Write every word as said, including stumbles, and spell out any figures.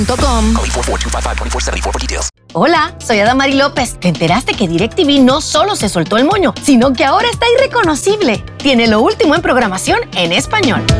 com. Hola, soy Adamari López. ¿Te enteraste que DirecTV no solo se soltó el moño, sino que ahora está irreconocible? Tiene lo último en programación en español.